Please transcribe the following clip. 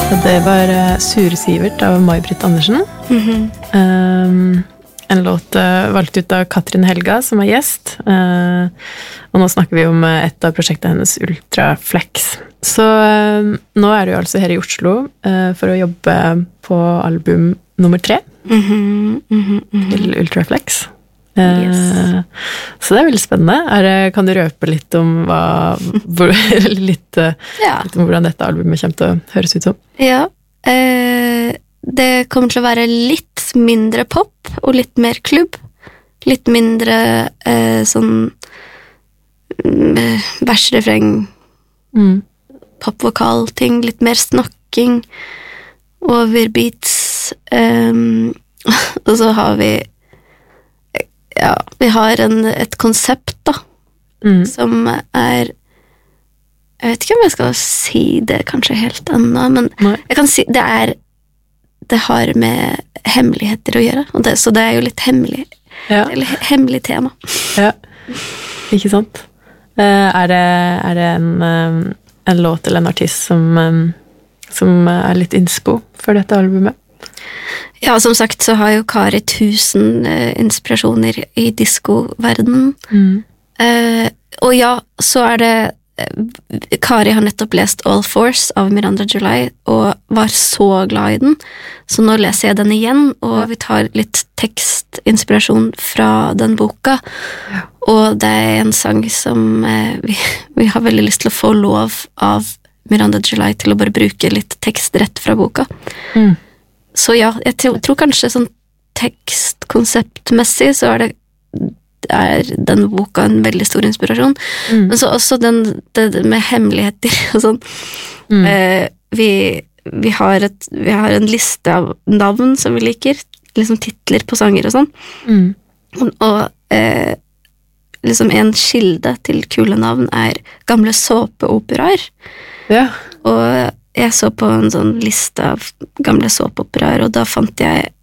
Det var Suresivert av May-Britt Andersen. En låt valgt ut av Katrin Helga, som gjest. Og nå snakker vi om et av prosjektet hennes, Ultraflex. Så nå du altså her i Oslo for å jobbe på album nummer 3 til Ultraflex. Så det veldig spennende. Kan du røpe litt om litt om hvordan dette albumet kommer til å høres ut som? Ja, det kommer til å være litt mindre pop og litt mer klubb. Litt mindre sånn versrefreng, popvokal-ting, litt mer snakking over beats. Og så har vi har et konsept da, som jeg vet ikke om jeg skal si det kanskje helt enda, men jeg kan si det har med hemmeligheter å gjøre, så det jo litt hemmelig, hemmelig tema. Ja, ikke sant? Det en låt eller en artist som litt innspo for dette albumet? Ja, som sagt så har jo Kari 1000 inspirasjoner i disco-verdenen. Og ja, så det Kari har nettopp lest All Force av Miranda July og var så glad i den, så nå leser jeg den igjen, og vi tar litt tekstinspirasjon fra den boka, og det en sang som vi har veldig lyst til å få lov av Miranda July til å bare bruke litt tekst rett fra boka. Så ja, jeg tror kanskje sånn tekstkonseptmessig så det den boka en veldig stor inspirasjon, men så også det med hemmeligheter og sånn. Vi har en liste av navn som vi liker, liksom titler på sanger og sånn, og liksom en kilde til kule navn gamle såpeoperaer. Og jeg så på en sånn liste av gamle såpeoperaer, og da fant jeg